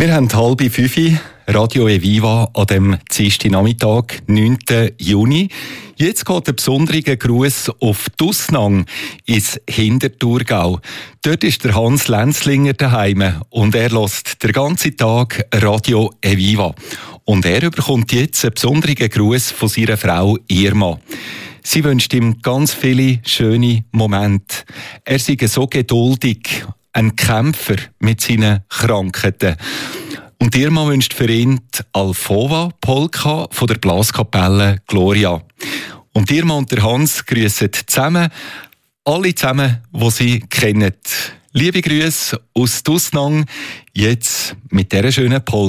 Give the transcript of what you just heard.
Wir haben 4:30 Radio Eviva an dem Dienstagnachmittag, 9. Juni. Jetzt geht ein besonderer Gruß auf die Ussnang ins Hinterthurgau. Dort ist der Hans Lenzlinger daheim und er hört den ganzen Tag Radio Eviva. Und er bekommt jetzt einen besonderen Gruß von seiner Frau Irma. Sie wünscht ihm ganz viele schöne Momente. Er sei so geduldig, ein Kämpfer mit seinen Krankheiten. Und Irma wünscht für ihn die Alfova Polka von der Blaskapelle Gloria. Und Irma und der Hans grüßen zusammen, alle zusammen, die sie kennen. Liebe Grüße aus Ussnang, jetzt mit dieser schönen Polka.